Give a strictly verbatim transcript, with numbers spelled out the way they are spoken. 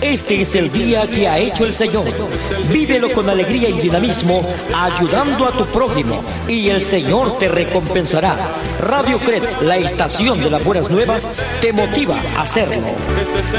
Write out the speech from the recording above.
Este es el día que ha hecho el Señor. Vívelo con alegría y dinamismo, ayudando a tu prójimo, y el Señor te recompensará. Radio Cret, la estación de las buenas nuevas, te motiva a hacerlo.